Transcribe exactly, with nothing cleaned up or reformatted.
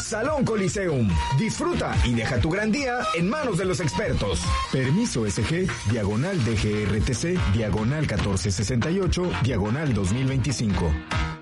Salón Coliseum. Disfruta y deja tu gran día en manos de los expertos. Permiso S G, diagonal D G R T C, diagonal catorce sesenta y ocho, diagonal dos mil veinticinco.